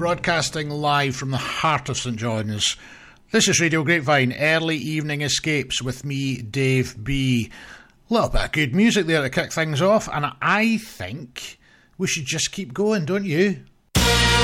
broadcasting live from the heart of St John's. This is Radio Grapevine, Early Evening Escapes with me, Dave B. A little bit of good music there to kick things off, and I think we should just keep going, don't you?